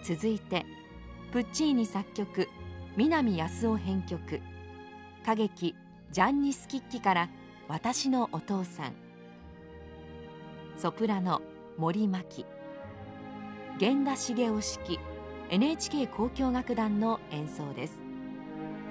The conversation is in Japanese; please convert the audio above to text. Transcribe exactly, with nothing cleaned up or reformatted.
続いてプッチーニ作曲、南康夫編曲、歌劇ジャンニ・スキッキから私のお父さん。ソプラノ森真希、源田茂雄指揮、エヌエイチケー 交響楽団の演奏です。